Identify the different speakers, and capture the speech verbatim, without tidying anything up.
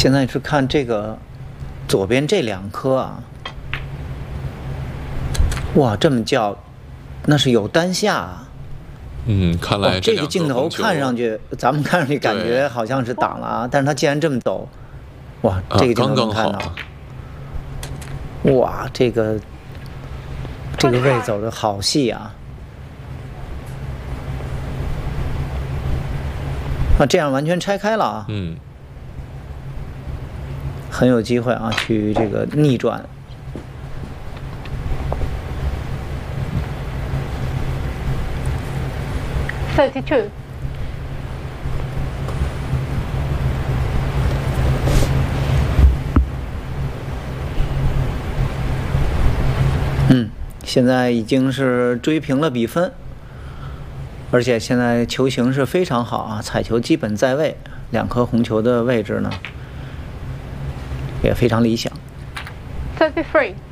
Speaker 1: 现在是看这个左边这两颗啊，哇，这么叫，那是有单下啊。
Speaker 2: 嗯，看来
Speaker 1: 哦、这个镜头看上去，咱们看上去感觉好像是挡了啊，但是它既然这么陡，哇，这个镜头能看到，
Speaker 2: 啊、
Speaker 1: 刚刚哇，这个这个位走的好细啊。啊，这样完全拆开了啊，
Speaker 2: 嗯，
Speaker 1: 很有机会啊，去这个逆转。
Speaker 3: thirty-two.
Speaker 1: 嗯，现在已经是追平了比分，而且现在球形是非常好啊，彩球基本在位，两颗红球的位置呢也非常理想。
Speaker 3: thirty-three.